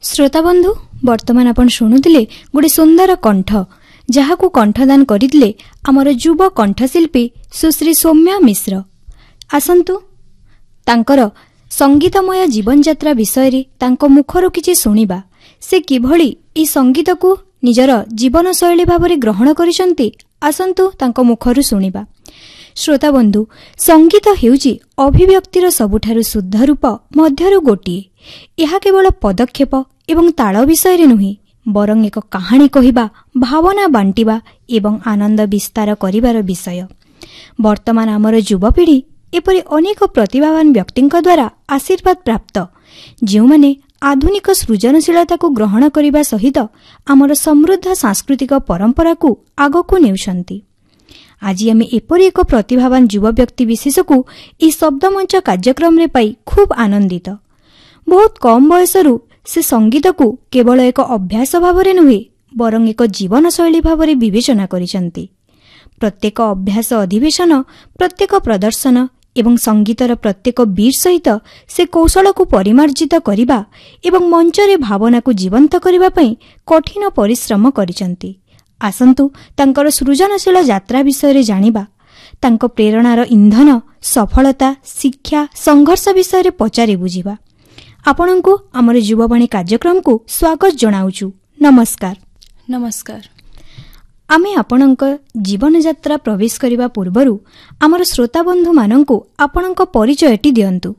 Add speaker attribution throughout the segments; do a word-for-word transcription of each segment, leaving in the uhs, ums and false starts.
Speaker 1: श्रोता बंधु वर्तमान आपण शुणुले गोटे सुंदर कंठ जहाकू कंठदान करथिले आमर युव कंठशिल्पी सुश्री सौम्या मिश्र। आसंतु तांकर संगीतमय जीवन यात्रा विषय रे तांको मुखरु किछि सुनिबा, से किभଳି ई संगीत को निजर जीवन शैली भाबरे ग्रहण करिसंती। आसंतु तांको मुखरु सुनिबा। श्रोता बंधु, संगीत हेउची अभिव्यक्तिर सबुठारु शुद्ध रूप मध्यरु गोटिए। यह केवल पदक्षेप एवं ताल विषय नुहे, बरं एक कहानी कहिबा, भावना बांटिबा एवं आनंद विस्तार करिबार विषय। वर्तमान आमर युवपीढ़ी एपरि अनेक प्रतिभावान व्यक्तिंक द्वारा आशीर्वाद प्राप्त, जो माने आधुनिक सृजनशीलता को ग्रहण करिबा सहित आमर समृद्ध सांस्कृतिक परंपरा को आगकू नेउछंती। आज आम एपरि एक प्रतिभावान युव व्यक्ति विशेष को ई शब्दमंच कार्यक्रम रे पाई खूब आनंदित। बहुत कम बयसरू से संगीत को केवल एक अभ्यास भावरे नुहे, बरं एक जीवन शैली भावरे विवेचना करिसंती। प्रत्येक अभ्यास अधिवेशन, प्रत्येक प्रदर्शन एवं संगीतर प्रत्येक बीट सहित से कौशल को परिमार्जित करिबा एवं मंचरे भावना को जीवंत करिबा पई कठिन परिश्रम करिसंती। आसंतु तांकर सृजनशील यात्रा विषय जानिबा, तांको प्रेरणार इंधन, सफलता, शिक्षा, संघर्ष विषय पचारि बुझिबा। आपणको आमर युववाणी कार्यक्रम को स्वागत जनाउछु। नमस्कार।
Speaker 2: नमस्कार।
Speaker 1: आमे आपणक जीवन यात्रा प्रवेश करिबा पूर्वरु आमर श्रोता बंधु माननकु आपणक परिचयटी दियंतु।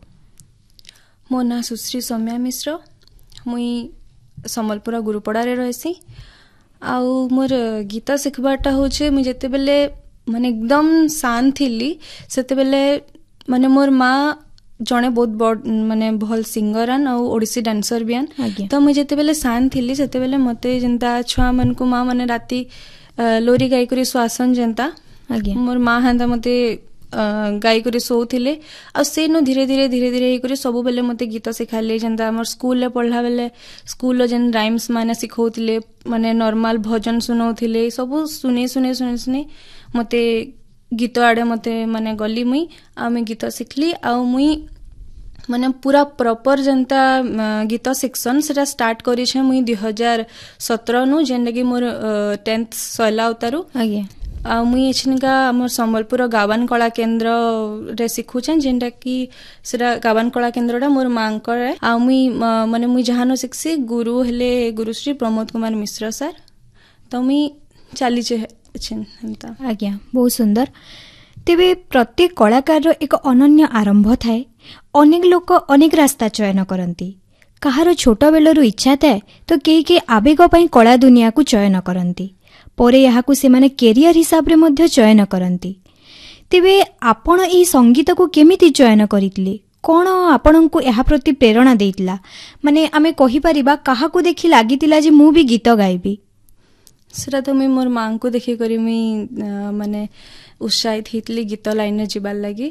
Speaker 2: मो ना सुश्री सौम्या मिश्र, मुई सम्बलपुर गुरुपड़ा रे रहसी। आउ मोर गीत सिखबाटा होचे, मुई जते बेले माने एकदम शांत थिली, सेते बेले माने मोर माँ जने बहुत बड़ माने भल सिंगर आन और ओडिसी डांसर भी आन। तो मुई जते बेले शांत थिली, सेते बेले मते जेंता छुआ मन को माँ माने राती लोरी गाई करी सुआसन जेंता मोर माँ हांदा मते गाई करी सोउथिले। आ से नो धीरे धीरे धीरे धीरे करी सब बेले मते गीत सिखाले। जेंता हमर स्कूल ले पढ़ला बेले स्कूल जेन राइम्स माने सिखौथिले, माने नॉर्मल भजन सुनौथिले, सब सुने सुने सुने सुने मते गीत आड़े मते माने गली मुई आ मैं गीत सिखली। आ मुई माने पूरा प्रॉपर जनता गीत सेक्शन सेटा स्टार्ट करी छे मुई दो हज़ार सत्रह नु, जेन लगी मोर टेंथ सैला उतारू। आगे आ मुई एछनका हमर संबलपुर गावन कला केंद्र रे सिखु छे, जेनटा की सेटा गावन कला केंद्रटा मोर मां करे। आ मुई माने मुई जहानो सिखसी गुरु हेले गुरुश्री प्रमोद कुमार मिश्र सर। तो मुई चाली छे एछन।
Speaker 1: आज्ञा बहुत सुंदर। तेबे प्रत्येक कलाकार रो एक अनन्य आरंभ थाए। अनेक लोक अनेक रास्ता चयन करती। कहार छोट बेलरू इच्छा थाए तो कई कई आवेग पई कला दुनिया को चयन करती, परे याहाकू से माने कैरियर हिसाब रे मध्य चयन करती। तेबे आपण ई संगीत को केमिति चयन करितले? कोन आपणंकु एहा प्रति प्रेरणा देइतला? माने आमे कहि परिबा काहाकू देखि लागितिला जे मु भी गीत गाइबी?
Speaker 2: सेटा तो मैं मोर मां को देखि करी मैं माने उत्साहित हितली गीत लाइन जीवार लगी।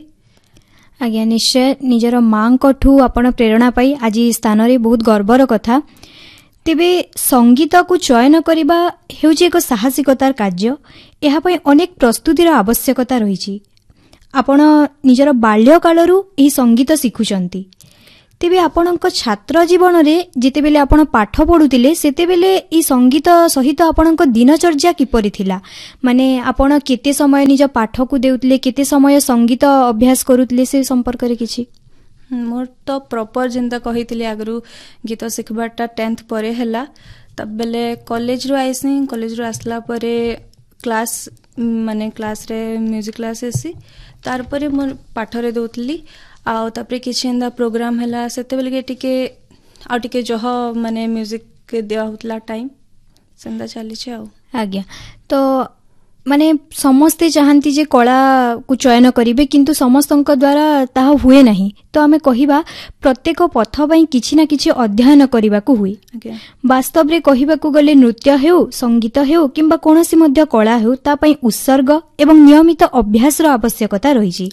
Speaker 1: आज्ञा निश्चय निजर मां कठू आपण प्रेरणा पाई आज स्थान रे बहुत गर्वर कथा। तेबे संगीत को चयन करिबा हेउची एक साहसिकतार कार्य। एहा पई अनेक प्रस्तुतिर आवश्यकता रहिछि। आपण निजर बाल्य कालरू एही संगीत सिखुचंती। तेबे आपणक छात्र जीवन रे जेते बेले आपण पाठ पढुतिले सेते बेले ई संगीत सहित आपणक दिनचर्या किपरि थिला? माने आपण केते समय निज पाठ को देउतले, केते समय संगीत अभ्यास करूतले, से संपर्क रे किछि?
Speaker 2: मोर तो प्रॉपर जेंता कहितले आगरु गीत सिखबाटा टेंथ परे हैला। तब बेले कॉलेज रो आइसी, कॉलेज रो आसला परे क्लास माने क्लास रे म्यूजिक क्लास एसी, तार परे मोर पाठ रे दोतली। आउ तापरे किछि एंदा प्रोग्राम हैला, सेते बेले के टिके आ टिके जह माने म्यूजिक के दिया होतला टाइम सेंदा चली छे। आउ
Speaker 1: आज्ञा तो माने समस्ते चाहती जे कला को चयन करिवे, किंतु समस्तक द्वारा ताहा हुए नहीं। तो आमे कहिबा प्रत्येक पथ पई किछि ना किछि अध्ययन करिबा को हुई। वास्तव रे कहिबा को गले नृत्य हेउ, संगीत हेउ किंबा कोनोसी मध्य कला हेउ, ता पई उत्सर्ग एवं नियमित अभ्यास रो आवश्यकता रहिछि।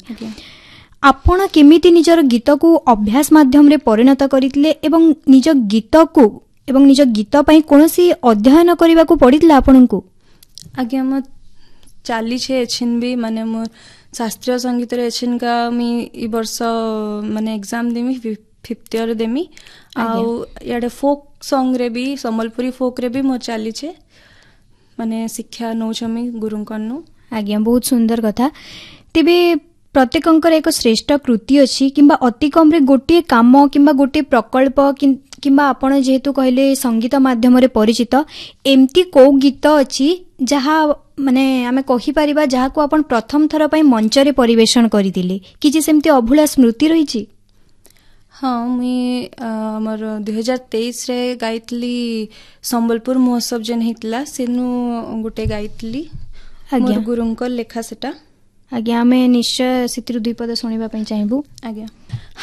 Speaker 1: आपण केमिति निजर गीत को अभ्यास माध्यम रे परिणत करितले एवं निज गीत को एवं निज गीत पई कोनोसी अध्ययन करिबा को पडितला आपनकु?
Speaker 2: आगे हम चाली छे एछिन भी माने मोर शास्त्रीय संगीत रे एछिन का मी ई वर्ष माने एग्जाम देमी फिफ्थ इयर देमी आउ याडे फोक सॉन्ग रे भी संबलपुरी फोक रे भी मो चलीछे माने शिक्षा नौछमी गुरुंकनु।
Speaker 1: आज्ञा बहुत सुंदर कथा। तेबे प्रत्येकंकर एक श्रेष्ठ कृति अछि किंबा अति कम रे गोटे काम किंबा गोटे प्रकल्प किंबा आपण जेहेतु कहले संगीत माध्यम रे परिचित एमती को गीत अछि जहा माने आमे कहि परिबा जहा को आपण प्रथम थर पई मंच रे परिवेषण करिदिले कि जे सेमती अभुला स्मृति रहिछि?
Speaker 2: हाँ मुई हमर दो हज़ार तेईस रे गाइतली संबलपुर महोत्सव जेन हितला सेनु गोटे गाइतली मोर गुरुंकर लेखा सेटा।
Speaker 1: आज्ञा आमे निश्चय सितिर दुई पद सुनिबा पई चाहबू।
Speaker 2: आज्ञा